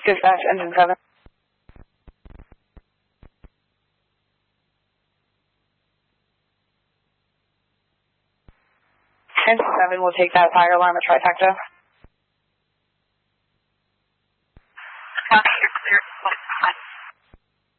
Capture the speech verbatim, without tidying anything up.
Dispatch, engine seven. Engine seven will take that fire alarm at Trifecta. Copy, you're clear.